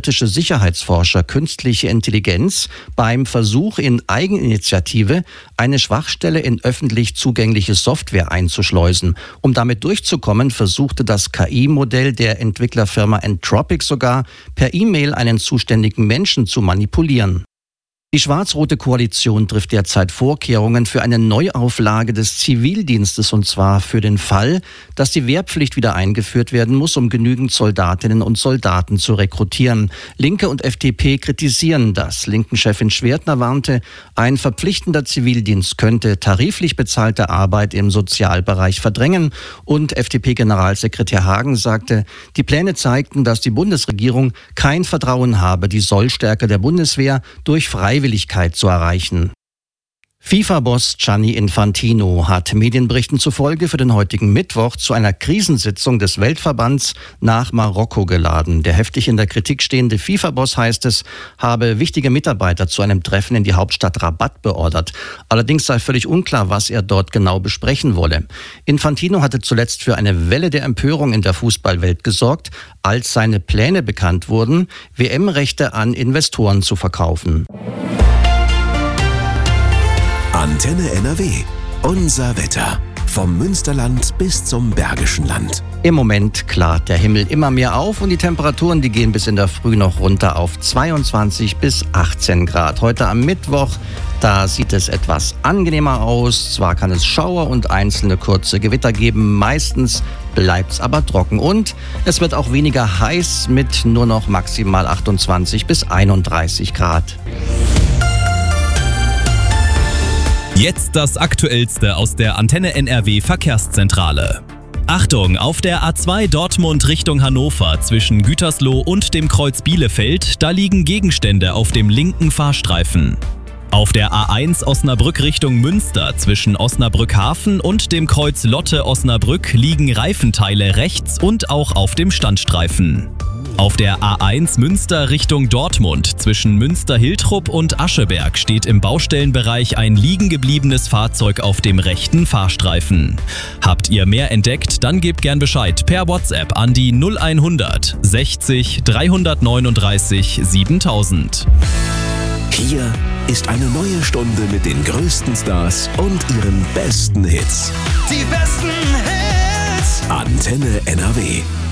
britische Sicherheitsforscher künstliche Intelligenz beim Versuch in Eigeninitiative eine Schwachstelle in öffentlich zugängliche Software einzuschleusen. Um damit durchzukommen, versuchte das KI-Modell der Entwicklerfirma Anthropic sogar, per E-Mail einen zuständigen Menschen zu manipulieren. Die schwarz-rote Koalition trifft derzeit Vorkehrungen für eine Neuauflage des Zivildienstes, und zwar für den Fall, dass die Wehrpflicht wieder eingeführt werden muss, um genügend Soldatinnen und Soldaten zu rekrutieren. Linke und FDP kritisieren das. Linken-Chefin Schwertner warnte, ein verpflichtender Zivildienst könnte tariflich bezahlte Arbeit im Sozialbereich verdrängen. Und FDP-Generalsekretär Hagen sagte, die Pläne zeigten, dass die Bundesregierung kein Vertrauen habe, die Sollstärke der Bundeswehr durch Freiwilligkeit zu erreichen. FIFA-Boss Gianni Infantino hat Medienberichten zufolge für den heutigen Mittwoch zu einer Krisensitzung des Weltverbands nach Marokko geladen. Der heftig in der Kritik stehende FIFA-Boss, heißt es, habe wichtige Mitarbeiter zu einem Treffen in die Hauptstadt Rabat beordert. Allerdings sei völlig unklar, was er dort genau besprechen wolle. Infantino hatte zuletzt für eine Welle der Empörung in der Fußballwelt gesorgt, als seine Pläne bekannt wurden, WM-Rechte an Investoren zu verkaufen. Antenne NRW. Unser Wetter. Vom Münsterland bis zum Bergischen Land. Im Moment klart der Himmel immer mehr auf und die Temperaturen, die gehen bis in der Früh noch runter auf 22 bis 18 Grad. Heute am Mittwoch, da sieht es etwas angenehmer aus. Zwar kann es Schauer und einzelne kurze Gewitter geben, meistens bleibt es aber trocken. Und es wird auch weniger heiß mit nur noch maximal 28 bis 31 Grad. Jetzt das Aktuellste aus der Antenne NRW Verkehrszentrale. Achtung, auf der A2 Dortmund Richtung Hannover zwischen Gütersloh und dem Kreuz Bielefeld, da liegen Gegenstände auf dem linken Fahrstreifen. Auf der A1 Osnabrück Richtung Münster zwischen Osnabrück Hafen und dem Kreuz Lotte Osnabrück liegen Reifenteile rechts und auch auf dem Standstreifen. Auf der A1 Münster Richtung Dortmund zwischen Münster-Hiltrup und Ascheberg steht im Baustellenbereich ein liegen gebliebenes Fahrzeug auf dem rechten Fahrstreifen. Habt ihr mehr entdeckt, dann gebt gern Bescheid per WhatsApp an die 0100 60 339 7000. Hier ist eine neue Stunde mit den größten Stars und ihren besten Hits. Die besten Hits. Antenne NRW.